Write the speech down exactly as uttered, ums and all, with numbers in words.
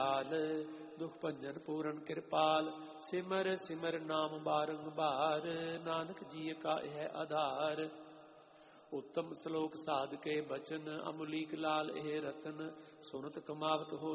दयाल, दुख भंजन पूरन कृपाल। सिमर सिमर नाम बारंबार, नानक जी का यह आधार। उत्तम श्लोक साध के बचन, अमुलीक लाल एह रतन। सुनत कमावत हो